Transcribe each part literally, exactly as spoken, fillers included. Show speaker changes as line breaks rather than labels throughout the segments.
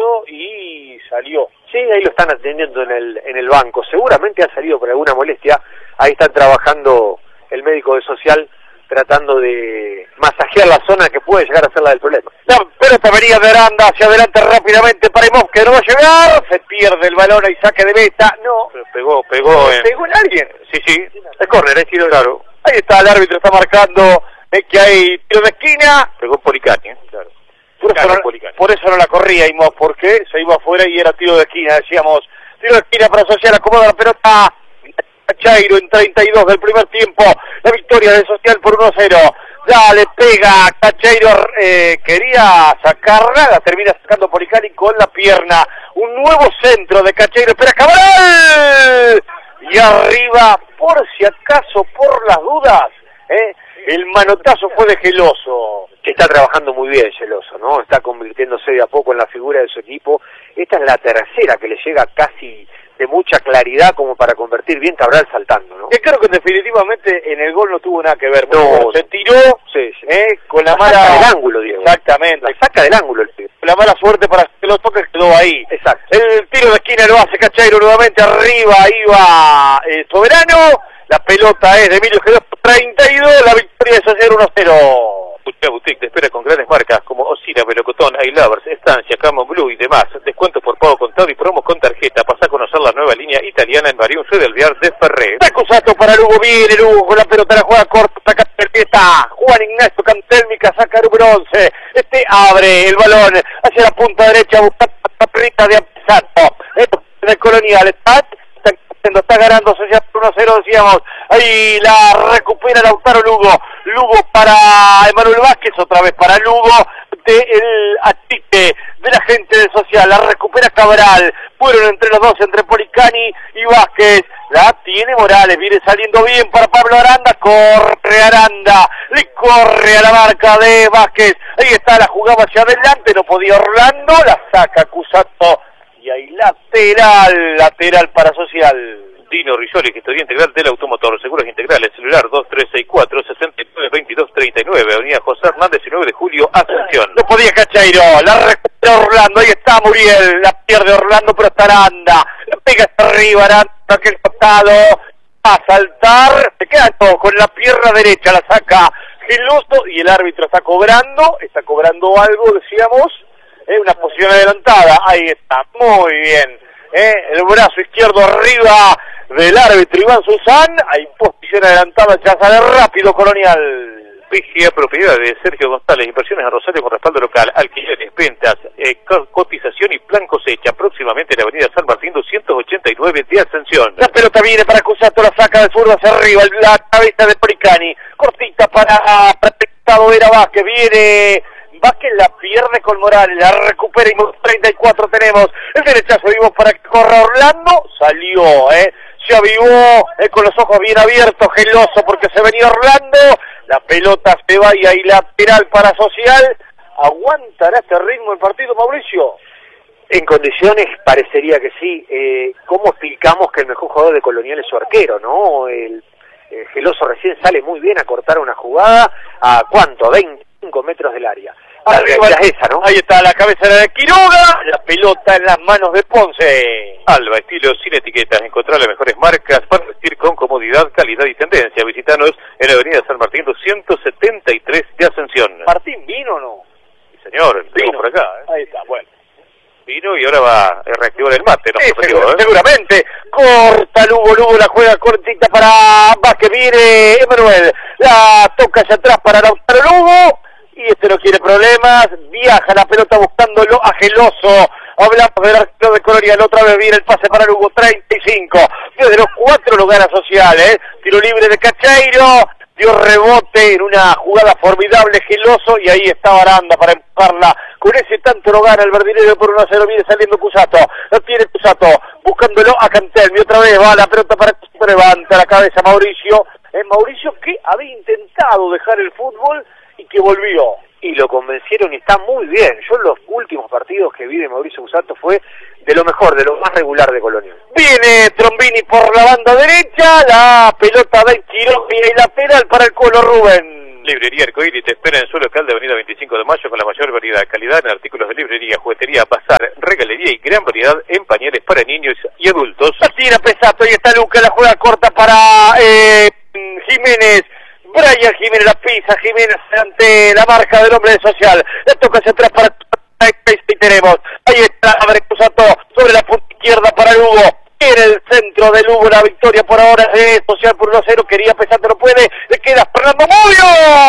resfriado y salió.
Sí, ahí lo están atendiendo en el en el banco. Seguramente ha salido por alguna molestia. Ahí están trabajando el médico de social tratando de masajear la zona que puede llegar a ser la del problema.
La pelota venía de Aranda hacia adelante rápidamente para Imov, que no va a llegar. Se pierde el balón y saque de meta. No.
Pero pegó, pegó. En...
¿Pegó en alguien?
Sí, sí. Es córner, es tiro claro.
Ahí está, el árbitro está marcando eh, que hay tiro de esquina.
Pegó Policani, ¿eh? Claro.
Por eso, no, por eso no la corría Imov, porque se iba afuera y era tiro de esquina, decíamos. Tiro de esquina para Social, acomoda la pelota. Cacheiro en treinta y dos del primer tiempo. La victoria de Social por uno a cero. Ya le pega Cacheiro, eh, quería sacarla, la termina sacando Policani con la pierna. Un nuevo centro de Cacheiro, espera Cabral. Y arriba, por si acaso, por las dudas, ¿eh? El manotazo fue de Geloso.
Que está trabajando muy bien Geloso, ¿no? Está convirtiéndose de a poco en la figura de su equipo. Esta es la tercera que le llega casi de mucha claridad como para convertir bien Cabral saltando, ¿no?
Que creo que definitivamente en el gol no tuvo nada que ver.
No,
se tiró
sí, sí.
Eh, con la, la mala...
saca del ángulo, Diego.
Exactamente.
La saca del ángulo el tío.
La mala suerte para que lo toque quedó ahí.
Exacto.
El tiro de esquina lo hace Cacheiro nuevamente, arriba iba eh, Soberano. La pelota es de Emilio Geloso, treinta y dos, la victoria es hacer uno a cero.
Bucha Boutique te espera con grandes marcas como Osira, Velocotón, iLovers, Estancia, Camo Blue y demás. Descuentos por pago contado y promos con tarjeta. Pasá a conocer la nueva línea italiana en Marión del Viar de Ferrer.
Acusato para Lugo, viene Lugo con la pelota, la juega corta, saca tarjeta. Juan Ignacio Cantelmica saca número once. Este abre el balón hacia la punta derecha, buscando la perrita de Acusato. Esto es el Colonial, está... está ganando Social por uno a cero, decíamos, ahí la recupera Lautaro Lugo, Lugo para Emanuel Vázquez, otra vez para Lugo, del achique de la gente de Social, la recupera Cabral, fueron entre los dos, entre Policani y Vázquez, la tiene Morales, viene saliendo bien para Pablo Aranda, corre Aranda, le corre a la marca de Vázquez, ahí está, la jugaba hacia adelante, no podía Orlando, la saca Cusato, y ahí lateral, lateral para Social.
Dino Risoli, gestoría integral del automotor, seguros integrales, celular dos tres seis cuatro, seis nueve dos dos tres nueve, avenida José Hernández, nueve de julio, Asunción.
No podía Cacheiro, la recupera Orlando, ahí está Muriel, la pierde Orlando, pero está Aranda, la pega hasta arriba, Aranda, aquel costado, va a saltar, se queda todo, con la pierna derecha la saca Geloso, y el árbitro está cobrando, está cobrando algo, decíamos, eh, una posición adelantada, ahí está, muy bien, eh, el brazo izquierdo arriba del árbitro Iván Susán, hay posición adelantada, ya sale rápido Colonial.
Vigia propiedad de Sergio González, inversiones a Rosario con respaldo local, alquileres, ventas, eh, cotización y plan cosecha, próximamente en la avenida San Martín doscientos ochenta y nueve de Ascensión.
La pelota viene para Cusato, la saca del zurdo hacia arriba, la cabeza de Policani, cortita para Prestado era Vázquez, viene... Vázquez la pierde con Morales, la recupera y treinta y cuatro tenemos, el derechazo vimos para que corra Orlando, salió, eh, se avivó, eh, con los ojos bien abiertos, Geloso porque se venía Orlando, la pelota se va y ahí lateral para Social, ¿aguantará este ritmo el partido, Mauricio?
En condiciones parecería que sí. eh, ¿Cómo explicamos que el mejor jugador de Colonial es su arquero, no? El, el Geloso recién sale muy bien a cortar una jugada, ¿a cuánto? A veinticinco metros del área.
Arriba es esa, ¿no? Ahí está la cabeza de Quiroga, la pelota en las manos de Ponce.
Alba, estilo sin etiquetas, encontrar las mejores marcas para vestir con comodidad, calidad y tendencia. Visítanos en la avenida San Martín doscientos setenta y tres de Ascensión.
¿Martín vino o no?
Sí, señor, vino por acá. ¿eh?
Ahí está, bueno.
Vino y ahora va a reactivar el mate, ¿no?
Sí,
Seguro,
seguro,
¿eh?
seguramente. Corta Lugo, Lugo la juega cortita para Vázquez, viene Emanuel. La toca hacia atrás para Lautaro Lugo. Y este no quiere problemas, viaja la pelota buscándolo a Geloso. Hablamos del arquero de Colonial, otra vez viene el pase para Lugo, treinta y cinco. Desde los cuatro lugares sociales, ¿eh? Tiro libre de Cacheiro, dio rebote en una jugada formidable Geloso y ahí está Aranda para empujarla. Con ese tanto lo gana el verdinero por uno a cero, viene saliendo Cusato. Lo tiene Cusato, buscándolo a Cantelmi, otra vez va la pelota para Cusato, levanta la cabeza Mauricio. Es Mauricio que había intentado dejar el fútbol y que volvió.
Y lo convencieron y está muy bien. Yo en los últimos partidos que vi de Mauricio Cusato fue de lo mejor, de lo más regular de Colonial.
Viene Trombini por la banda derecha, la pelota de Quiroga y lateral para el Colo Rubén.
Librería Arcoíris te espera en su local de avenida veinticinco de mayo con la mayor variedad de calidad en artículos de librería, juguetería, bazar, regalía. y gran variedad en pañales para niños y adultos.
La tira Pesato, y está Luca, la juega corta para eh, Jiménez. Brian Jiménez la pisa, Jiménez ante la marca del hombre de Social. Le toca hacia atrás para y tenemos. Ahí está Abre Cruzato sobre la punta izquierda para Lugo. En el centro de Lugo la victoria por ahora es Social por uno a cero. Quería Pesato, no puede. Le queda Fernando Mubio.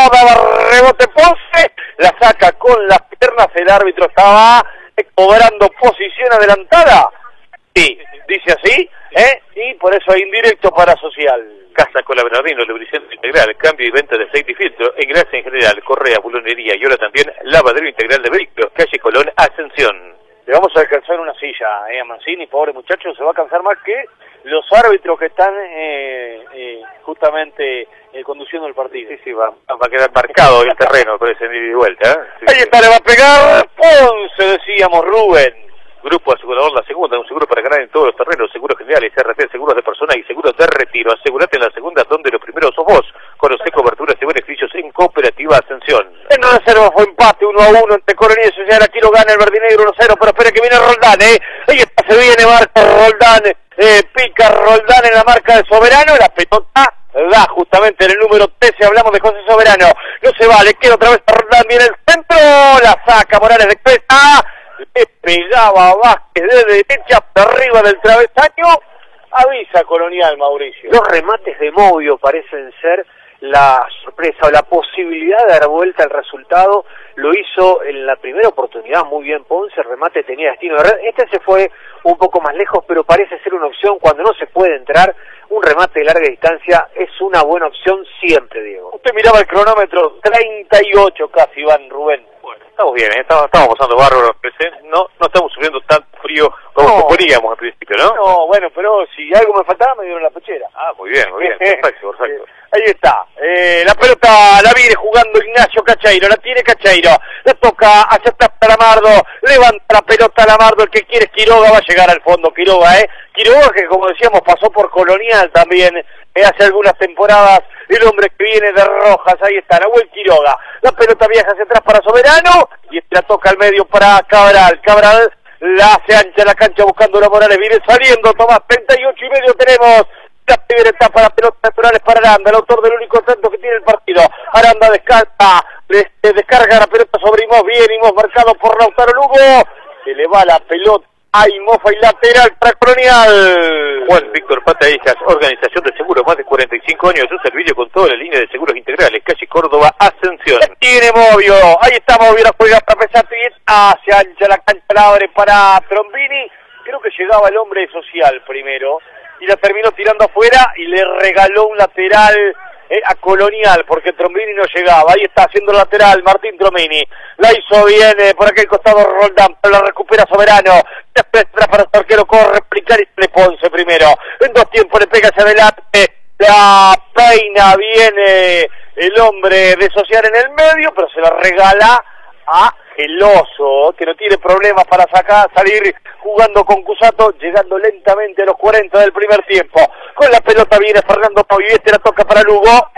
Daba rebote Ponce. La saca con las piernas. El árbitro estaba cobrando posición adelantada. Sí, dice así, ¿eh? Y por eso hay indirecto para Social.
Casa Cola Bernardino, lubricante integral, cambio y venta de aceite y filtro, engrase en general, correa, bulonería y ahora también lavadero integral de vehículos, calle Colón, Ascensión.
Le vamos a alcanzar una silla, eh, a Mancini, pobre muchacho, se va a cansar más que los árbitros que están eh, eh, justamente eh, conduciendo el partido.
Sí, sí, va, va a quedar marcado el terreno por ese ida y vuelta. ¿eh? Sí,
Ahí
sí.
está, le va a pegar Ponce, decíamos, Rubén.
Grupo Asegurador La Segunda, un seguro para ganar en todos los terrenos, seguros generales, R T, seguros de persona y seguros de retiro. Asegurate en La Segunda, donde lo primero sos vos. Conoce coberturas y beneficios en Cooperativa Ascensión.
En reserva fue empate uno a uno entre Colonia y Social. Aquí lo gana el verdinegro uno a cero, pero espera que viene Roldán, ¿eh? Ahí está, se viene Marco Roldán, eh, pica Roldán en la marca de Soberano, la pelota da justamente en el número trece, hablamos de José Soberano. No se va, le queda otra vez a Roldán, viene el centro, la saca Morales de Cresta. Le pegaba a Vázquez de derecha, arriba del travesaño. Avisa Colonial, Mauricio.
Los remates de Mubio parecen ser la sorpresa o la posibilidad de dar vuelta al resultado. Lo hizo en la primera oportunidad muy bien Ponce, el remate tenía destino de red. Este se fue un poco más lejos, pero parece ser una opción cuando no se puede entrar. Un remate de larga distancia es una buena opción siempre, Diego.
Usted miraba el cronómetro, treinta y ocho casi van, Rubén.
Bueno, estamos bien, ¿eh? estamos, estamos pasando bárbaro, no, no estamos sufriendo tanto frío como
No.
suponíamos al principio, ¿no?
No, bueno, pero si algo me faltaba me dieron la pechera.
Ah, muy bien, muy bien, perfecto, perfecto.
Ahí está, eh, la pelota la viene jugando Ignacio Cacheiro, la tiene Cacheiro, le toca hacia atrás para Lamardo, levanta la pelota Lamardo, el que quiere es Quiroga, va a llegar al fondo Quiroga, eh, Quiroga que como decíamos pasó por Colonial también, eh, hace algunas temporadas, el hombre que viene de Rojas, ahí está, Nahuel Quiroga, la pelota viaja hacia atrás para Soberano, y la toca al medio para Cabral, Cabral la hace ancha la cancha buscando la Morales, viene saliendo Tomás, treinta y ocho y medio tenemos. La primera etapa, la pelota naturales para Aranda, el autor del único tanto que tiene el partido. Aranda descarga, este, descarga la pelota sobre Imos, bien Imos marcado por Lautaro Lugo. Se le va la pelota a Imos, y lateral para Colonial.
Juan Víctor Pata Hijas, organización de seguros, más de cuarenta y cinco años, un servicio con toda la línea de seguros integrales, calle Córdoba, Ascensión.
Tiene Mobio, ahí está Mobio, la juega para Pesato y hacia ancha la cancha, la abre para Trombini. Creo que llegaba el hombre social primero y la terminó tirando afuera y le regaló un lateral eh, a Colonial porque Trombini no llegaba. Ahí está haciendo el lateral Martín Trombini, la hizo bien eh, por aquel costado Roldán, pero la recupera Soberano, después para su arquero, corre, explicar y le Ponce primero, en dos tiempos le pega hacia adelante, la peina viene el hombre de Social en el medio, pero se la regala a Geloso, que no tiene problemas para sacar, salir jugando con Cusato, llegando lentamente a los cuarenta del primer tiempo. Con la pelota viene Fernando Pavivete, la toca para Lugo.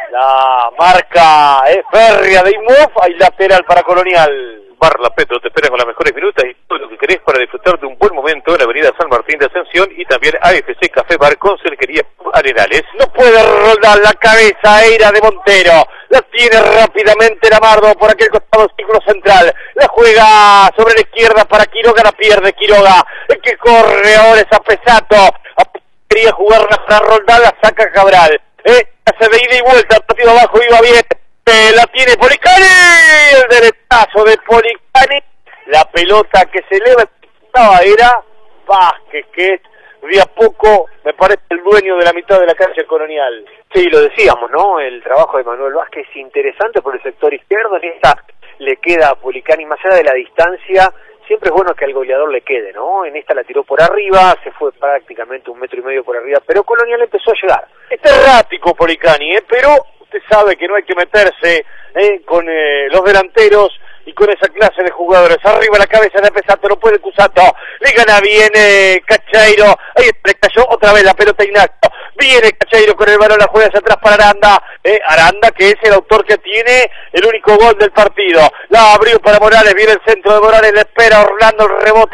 La marca es férrea de Imuf, hay lateral para Colonial.
Barla Petro te espera con las mejores minutas y todo lo que querés para disfrutar de un buen momento en la avenida San Martín de Ascensión y también A F C Café Bar con cerquería Arenales.
No puede rodar la cabeza era de Montero, la tiene rápidamente Lamardo por aquel costado círculo central, la juega sobre la izquierda para Quiroga, la pierde Quiroga, el que corre ahora es a Pesato, quería jugarla para Roldán, la saca Cabral, eh, hace de ida y vuelta, el partido abajo iba bien. Eh, la tiene Policani, el derechazo de Policani, la pelota que se eleva era Vázquez, que de a poco me parece el dueño de la mitad de la cancha Colonial.
Sí, lo decíamos, ¿no? El trabajo de Manuel Vázquez es interesante por el sector izquierdo, en esta le queda a Policani, más allá de la distancia, siempre es bueno que al goleador le quede, ¿no? En esta la tiró por arriba, se fue prácticamente un metro y medio por arriba, pero Colonial empezó a llegar.
Está errático Policani, ¿eh? Pero usted sabe que no hay que meterse eh, con eh, los delanteros y con esa clase de jugadores. Arriba la cabeza de Pesato, no puede Cusato, le gana bien eh, Cacheiro, ahí le cayó otra vez la pelota Ignacio, viene Cacheiro con el balón, la juega hacia atrás para Aranda, eh, Aranda que es el autor que tiene el único gol del partido, la abrió para Morales, viene el centro de Morales, le espera Orlando el rebote.